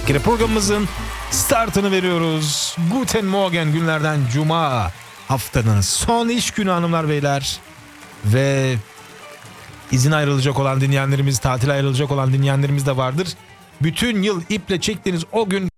kere programımızın startını veriyoruz. Guten Morgen, günlerden Cuma, haftanın son iş günü hanımlar beyler. Ve izin ayrılacak olan dinleyenlerimiz, tatil ayrılacak olan dinleyenlerimiz de vardır. Bütün yıl iple çektiğiniz o gün